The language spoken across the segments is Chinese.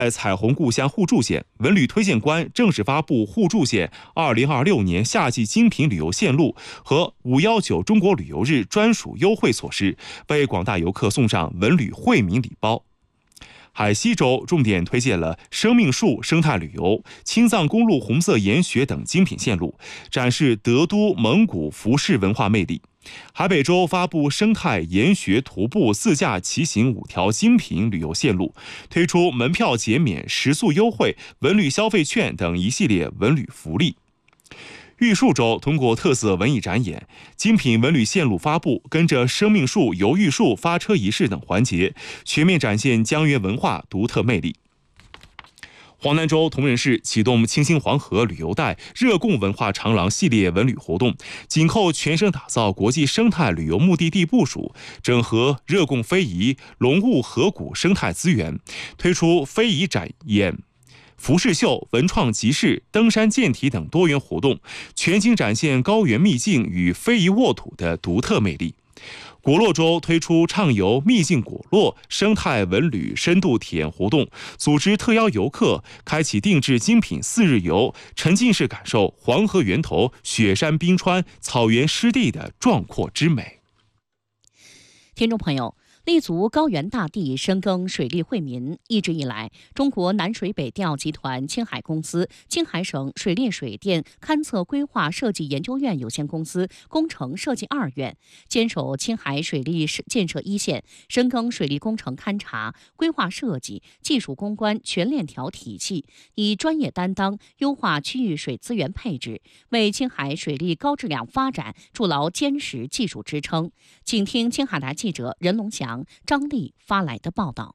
在彩虹故乡互助线，文旅推荐官正式发布互助线2026年夏季精品旅游线路和519中国旅游日专属优惠措施，为广大游客送上文旅惠民礼包。海西州重点推荐了生命树生态旅游、青藏公路红色岩雪等精品线路，展示德都蒙古服饰文化魅力。海北州发布生态岩雪徒步自驾骑行5条精品旅游线路，推出门票减免、食宿优惠、文旅消费券等一系列文旅福利。玉树州通过特色文艺展演、精品文旅线路发布，跟着生命树游玉树发车仪式等环节，全面展现江源文化独特魅力。黄南州铜仁市启动清新黄河旅游带热贡文化长廊系列文旅活动，紧扣全省打造国际生态旅游目的地部署，整合热贡非遗、龙雾河谷生态资源，推出非遗展演、服饰秀、文创集市、登山健体等多元活动，全景展现高原秘境与非遗沃土的独特魅力。果洛州推出畅游秘境果洛生态文旅深度体验活动，组织特邀游客开启定制精品4日游，沉浸式感受黄河源头、雪山冰川、草原湿地的壮阔之美。 听众朋友，立足高原大地，深耕水利惠民，一直以来，中国南水北调集团青海公司、青海省水利水电勘测规划设计研究院有限公司工程设计2院坚守青海水利建设一线，深耕水利工程勘察、规划设计、技术攻关全链条体系，以专业担当优化区域水资源配置，为青海水利高质量发展筑牢坚实技术支撑。请听青海台记者任龙祥、张丽发来的报道。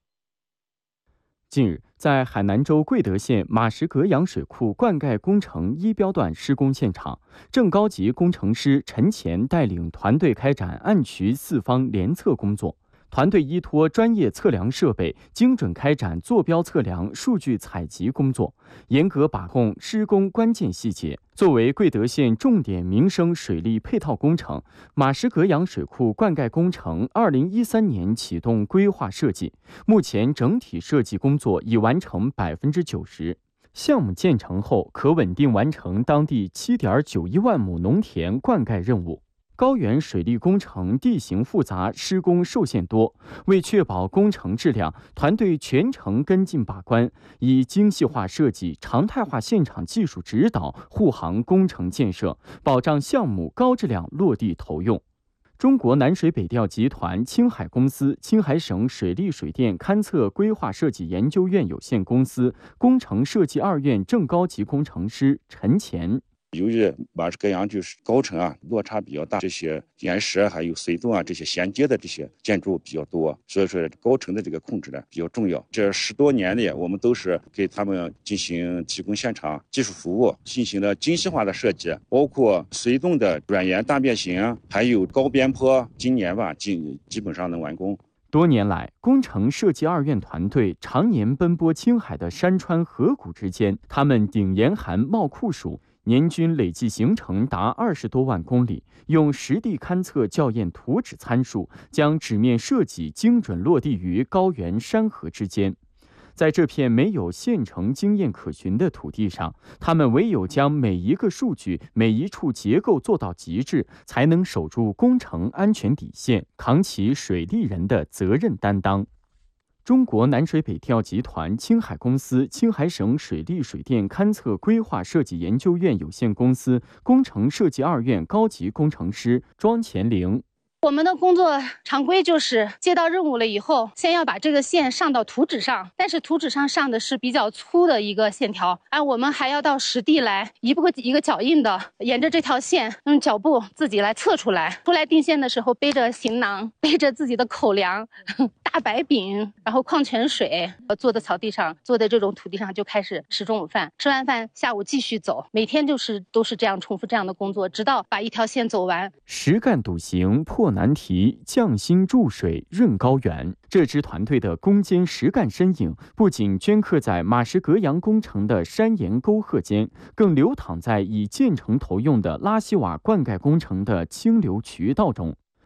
近日，在海南州贵德县马什格洋水库灌溉工程1标段施工现场，正高级工程师陈乾带领团队开展岸渠4方联测工作。团队依托专业测量设备，精准开展坐标测量、数据采集工作，严格把控施工关键细节。作为贵德县重点民生水利配套工程，马什格洋水库灌溉工程2013年启动规划设计，目前整体设计工作已完成90%。项目建成后，可稳定完成当地7.91万亩农田灌溉任务。高原水利工程地形复杂，施工受限多，为确保工程质量，团队全程跟进把关，以精细化设计、常态化现场技术指导护航工程建设，保障项目高质量落地投用。中国南水北调集团青海公司、青海省水利水电勘测规划设计研究院有限公司工程设计2院正高级工程师陈乾。 由于马什格洋就是高程落差比较大，这些岩石还有隧洞这些衔接的这些建筑比较多，所以说高程的这个控制呢比较重要。这10多年里，我们都是给他们提供现场技术服务，进行了精细化的设计，包括隧洞的软岩大变形，还有高边坡，今年基本上能完工。 多年来，工程设计2院团队常年奔波青海的山川河谷之间，他们顶严寒冒酷暑，年均累计行程达20多万公里，用实地勘测校验图纸参数，将纸面设计精准落地于高原山河之间。在这片没有现成经验可循的土地上，他们唯有将每一个数据、每一处结构做到极致，才能守住工程安全底线，扛起水利人的责任担当。中国南水北调集团青海公司、青海省水利水电勘测规划设计研究院有限公司工程设计2院高级工程师庄乾玲。 我们的工作常规就是接到任务了以后，先要把这个线上到图纸上，但是图纸上的是比较粗的一个线条，我们还要到实地来一个脚印的沿着这条线用脚步自己来测出来。出来定线的时候背着行囊，背着自己的口粮、大白饼，然后矿泉水，坐在草地上，坐在这种土地上就开始吃中午饭，吃完饭下午继续走，每天都是这样重复这样的工作，直到把一条线走完。 实干笃行，破难题，匠心注水润高原。这支团队的攻坚实干身影，不仅镌刻在马什格洋工程的山岩沟壑间，更流淌在已建成投用的拉希瓦灌溉工程的清流渠道中。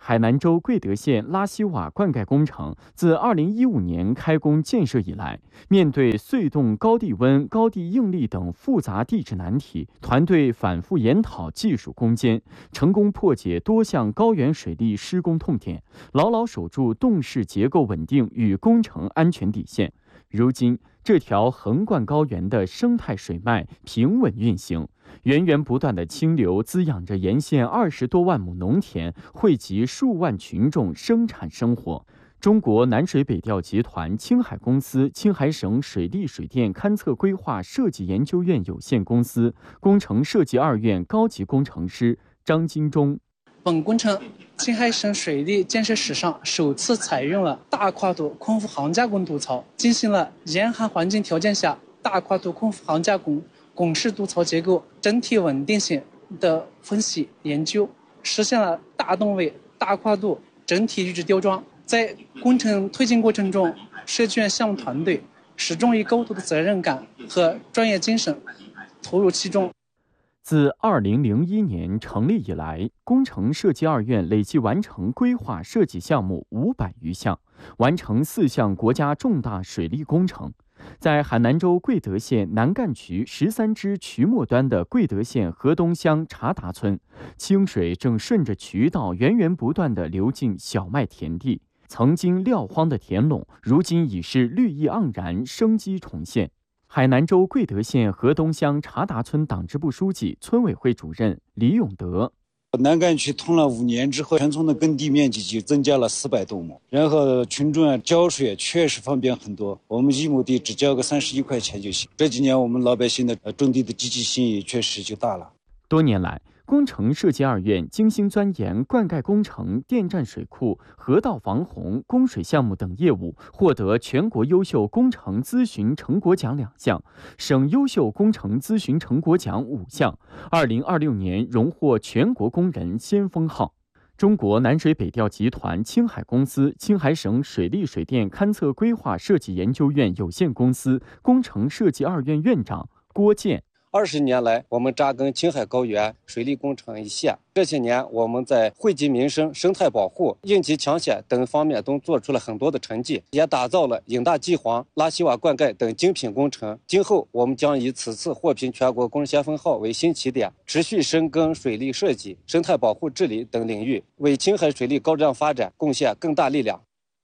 海南州贵德县拉西瓦灌溉工程自2015年开工建设以来，面对隧洞高地温、高地应力等复杂地质难题，团队反复研讨技术攻坚，成功破解多项高原水利施工痛点，牢牢守住洞室结构稳定与工程安全底线。如今，这条横贯高原的生态水脉平稳运行，源源不断的清流滋养着沿线20多万亩农田，惠及数万群众生产生活。中国南水北调集团青海公司青海省水利水电勘测规划设计研究院有限公司工程设计2院高级工程师张金忠。 本工程青海省水利建设史上首次采用了大跨度空腹桁架拱堵槽，进行了严寒环境条件下大跨度空腹桁架拱式堵槽结构整体稳定性的分析研究，实现了大洞位、大跨度整体预制吊装。在工程推进过程中，设计院项目团队始终以高度的责任感和专业精神投入其中。 自2001年成立以来，工程设计2院累计完成规划设计项目500余项，完成4项国家重大水利工程。在海南州贵德县南干渠13支渠末端的贵德县河东乡查达村，清水正顺着渠道源源不断地流进小麦田地。曾经撂荒的田垄，如今已是绿意盎然，生机重现。海南州贵德县河东乡查达村党支部书记、村委会主任李永德。 南干渠通了5年之后，全村的耕地面积就增加了400多亩，然后群众浇水确实方便很多，我们1亩地只交个31块钱就行。这几年我们老百姓的种地的积极性也确实就大了。 多年来，工程设计2院精心钻研灌溉工程、电站水库、河道防洪、供水项目等业务，获得全国优秀工程咨询成果奖2项，省优秀工程咨询成果奖5项。2026年荣获全国工人先锋号。中国南水北调集团青海公司青海省水利水电勘测规划设计研究院有限公司工程设计2院院长郭建。 20年来，我们扎根青海高原水利工程一线。这些年，我们在惠及民生、生态保护、应急抢险等方面都做出了很多的成绩，也打造了引大济黄、拉西瓦灌溉等精品工程。今后，我们将以此次获评全国工人先锋号为新起点，持续深耕水利设计、生态保护治理等领域，为青海水利高质量发展贡献更大力量。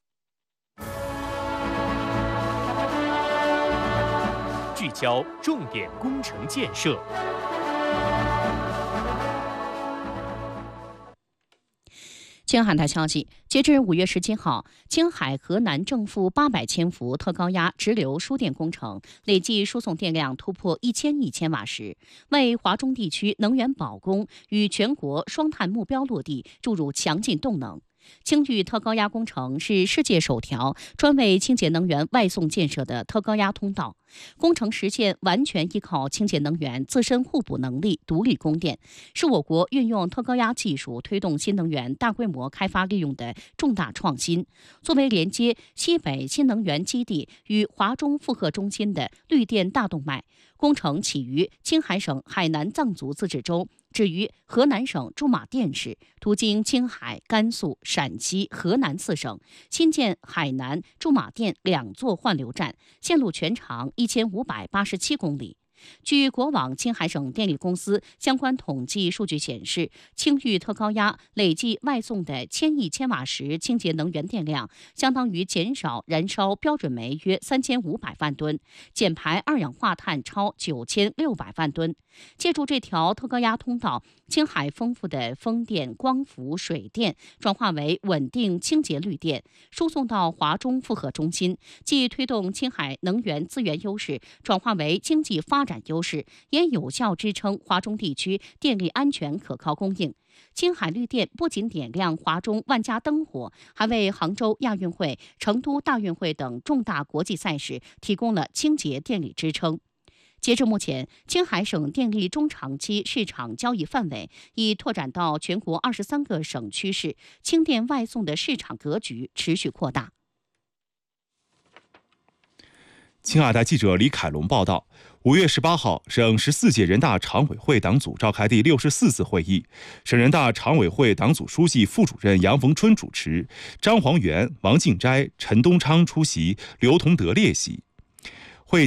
聚焦重点工程建设。 青海台消息，截至5月17号，青海、河南正负800千伏特高压直流输电工程累计输送电量突破1000亿千瓦时，为华中地区能源保供与全国双碳目标落地注入强劲动能。青玉特高压工程是世界首条专为清洁能源外送建设的特高压通道，工程实现完全依靠清洁能源自身互补能力独立供电，是我国运用特高压技术推动新能源大规模开发利用的重大创新。作为连接西北新能源基地与华中负荷中心的绿电大动脉，工程起于青海省海南藏族自治州，止于河南省驻马店市，途经青海、甘肃、陕西、河南4省，新建海南、驻马店2座换流站，线路全长1587公里。据国网青海省电力公司相关统计数据显示，青玉特高压累计外送的1000亿千瓦时清洁能源电量，相当于减少燃烧标准煤约3500万吨，减排二氧化碳超9600万吨。借助这条特高压通道，青海丰富的风电、光伏、水电转化为稳定清洁绿电，输送到华中负荷中心，既推动青海能源资源优势转化为经济发展优势，也有效支撑华中地区电力安全可靠供应。青海绿电不仅点亮华中万家灯火，还为杭州亚运会、成都大运会等重大国际赛事提供了清洁电力支撑。截至目前，青海省电力中长期市场交易范围已拓展到全国23个省区市，氢电外送的市场格局持续扩大。 青瓦台记者李凯龙报道，5月18号，省14届人大常委会党组召开第64次会议，省人大常委会党组书记、副主任杨逢春主持，张煌元、王敬斋、陈东昌出席，刘同德列席。